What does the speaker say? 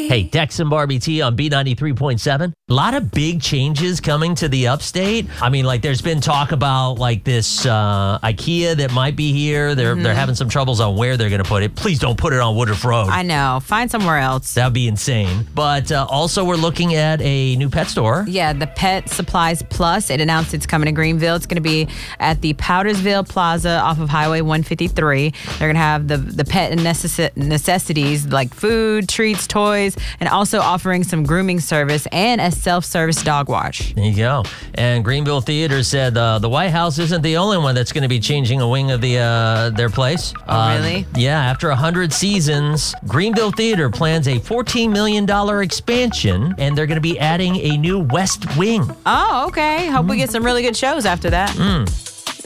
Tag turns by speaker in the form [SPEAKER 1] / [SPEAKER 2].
[SPEAKER 1] Hey, Dex and Barbie T on B93.7. A lot of big changes coming to the upstate. I mean, like, there's been talk about, like, this IKEA that might be here. They're having some troubles on where they're going to put it. Please don't put it on Woodruff Road.
[SPEAKER 2] I know. Find somewhere else.
[SPEAKER 1] That would be insane. But also, we're looking at a new pet store.
[SPEAKER 2] Yeah, the Pet Supplies Plus. It announced it's coming to Greenville. It's going to be at the Powdersville Plaza off of Highway 153. They're going to have the pet and necessities like food, treats, toys, and also offering some grooming service and a self-service dog wash.
[SPEAKER 1] There you go. And Greenville Theater said the White House isn't the only one that's going to be changing a wing of their place.
[SPEAKER 2] Oh, really?
[SPEAKER 1] Yeah, after 100 seasons, Greenville Theater plans a $14 million expansion, and they're going to be adding a new West Wing.
[SPEAKER 2] Oh, okay. Hope we get some really good shows after that.